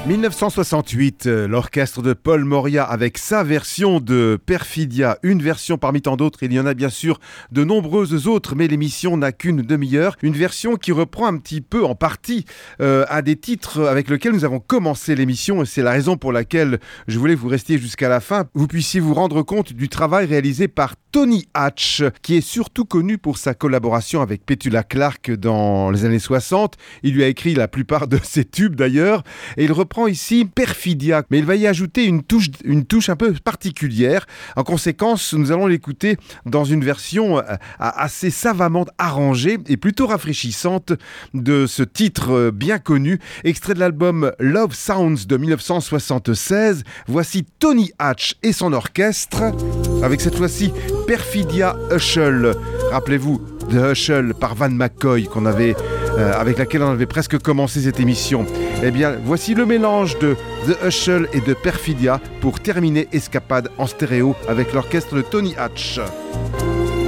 1968, l'orchestre de Paul Moria avec sa version de Perfidia, une version parmi tant d'autres, il y en a bien sûr de nombreuses autres, mais l'émission n'a qu'une demi-heure, une version qui reprend un petit peu en partie un des titres avec lesquels nous avons commencé l'émission, et c'est la raison pour laquelle je voulais que vous restiez jusqu'à la fin, vous puissiez vous rendre compte du travail réalisé par Tony Hatch, qui est surtout connu pour sa collaboration avec Petula Clark dans les années 60. Il lui a écrit la plupart de ses tubes d'ailleurs, et il reprend ici Perfidia, mais il va y ajouter une touche un peu particulière. En conséquence, nous allons l'écouter dans une version assez savamment arrangée et plutôt rafraîchissante de ce titre bien connu, extrait de l'album Love Sounds de 1976. Voici Tony Hatch et son orchestre, avec cette fois-ci Perfidia Hushel. Rappelez-vous de Hushel par Van McCoy avec laquelle on avait presque commencé cette émission. Eh bien, voici le mélange de The Hushel et de Perfidia pour terminer Escapade en stéréo avec l'orchestre de Tony Hatch.